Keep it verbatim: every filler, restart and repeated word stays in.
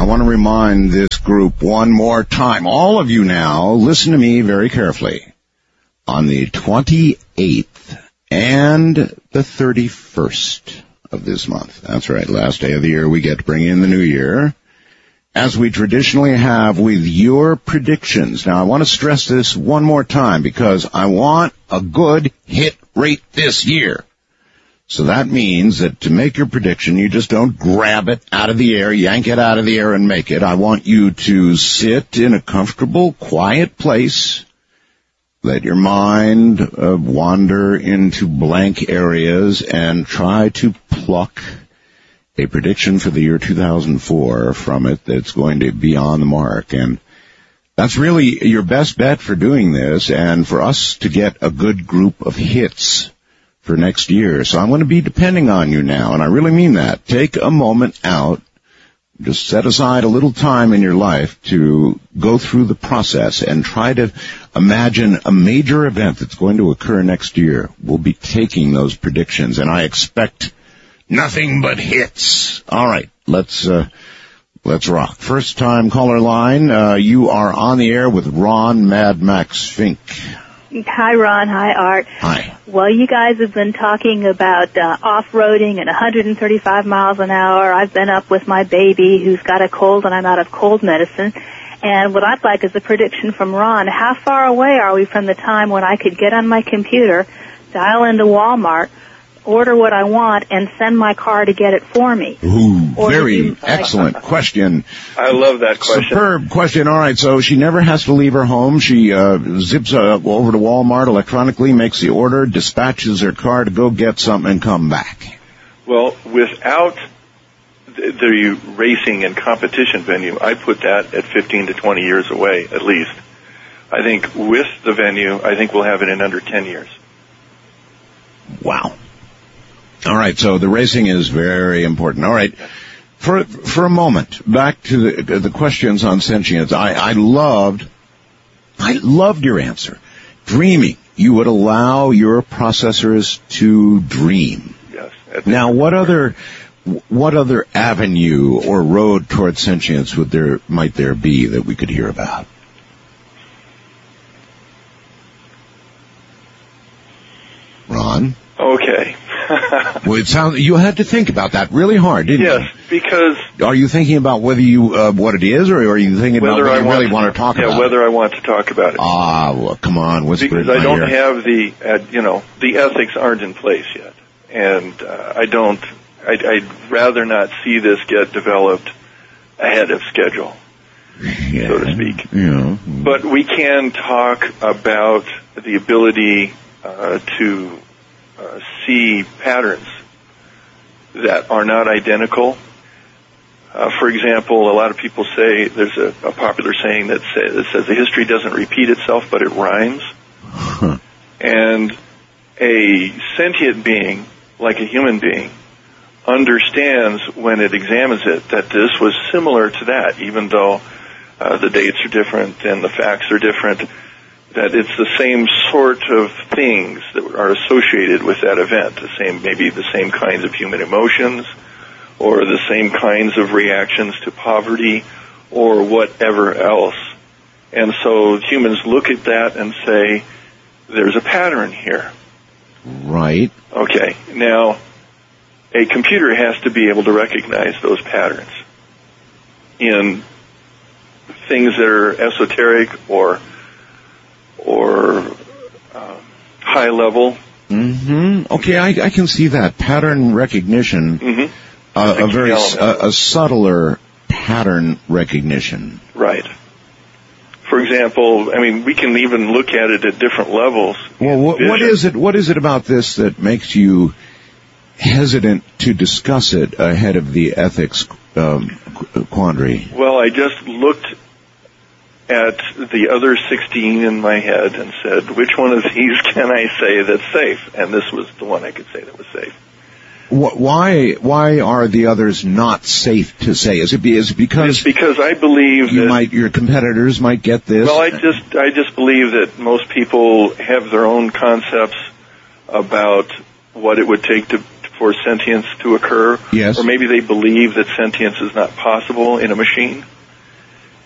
want to remind this group one more time. All of you now, listen to me very carefully. On the twenty-eighth and the thirty-first of this month, that's right, last day of the year, we get to bring in the new year, as we traditionally have with your predictions. Now, I want to stress this one more time because I want a good hit rate this year. So that means that to make your prediction, you just don't grab it out of the air, yank it out of the air and make it. I want you to sit in a comfortable, quiet place. Let your mind uh, wander into blank areas and try to pluck a prediction for the year two thousand four from it that's going to be on the mark. And that's really your best bet for doing this and for us to get a good group of hits for next year. So I'm going to be depending on you now, and I really mean that. Take a moment out. Just set aside a little time in your life to go through the process and try to imagine a major event that's going to occur next year. We'll be taking those predictions, and I expect nothing but hits. All right, let's uh, let's rock. First time caller line, uh, you are on the air with Ron Mad Max Fink. Hi, Ron. Hi, Art. Hi. Well, you guys have been talking about uh, off-roading at one hundred thirty-five miles an hour. I've been up with my baby who's got a cold, and I'm out of cold medicine. And what I'd like is a prediction from Ron. How far away are we from the time when I could get on my computer, dial into Walmart, order what I want, and send my car to get it for me? Ooh, or very you, excellent question. I love that question. Superb question. All right, so she never has to leave her home. She uh, zips uh, over to Walmart electronically, makes the order, dispatches her car to go get something and come back. Well, without the, the racing and competition venue, I put that at fifteen to twenty years away, at least. I think with the venue, I think we'll have it in under ten years. Wow. All right, so the racing is very important. All right, for for a moment, back to the, the questions on sentience. I, I loved, I loved your answer. Dreaming. You would allow your processors to dream. Yes. Now, what other, what other avenue or road towards sentience would there might there be that we could hear about? Ron? Okay. Well, it sounds, you had to think about that really hard, didn't yes, you? Yes, because... Are you thinking about whether you, uh, what it is, or are you thinking about whether I you want really to, want to talk yeah, about it? Yeah, whether I want to talk about it. Ah, well, come on, whisper Because it in I my don't ear. have the, uh, you know, the ethics aren't in place yet. And uh, I don't, I'd, I'd rather not see this get developed ahead of schedule, yeah, so to speak. Yeah. But we can talk about the ability uh, to uh, see patterns that are not identical. Uh, for example, a lot of people say, there's a, a popular saying that, say, that says the history doesn't repeat itself, but it rhymes. Huh. And a sentient being, like a human being, understands when it examines it that this was similar to that, even though uh, the dates are different and the facts are different, that it's the same sort of things that are associated with that event, the same, maybe the same kinds of human emotions, or the same kinds of reactions to poverty, or whatever else. And so humans look at that and say, there's a pattern here. Right. Okay, now, a computer has to be able to recognize those patterns in things that are esoteric or or uh, high level. Mm-hmm. Okay, I, I can see that. Pattern recognition, mm-hmm. uh, a very a, a subtler pattern recognition. Right. For example, I mean, we can even look at it at different levels. Well, what, what is it? What is it about this that makes you hesitant to discuss it ahead of the ethics um, quandary? Well, I just looked at the other sixteen in my head and said, which one of these can I say that's safe? And this was the one I could say that was safe. Why why are the others not safe to say? Is it, is it because it's because I believe you that might your competitors might get this? Well, I just I just believe that most people have their own concepts about what it would take to, to for sentience to occur. Yes. Or maybe they believe that sentience is not possible in a machine.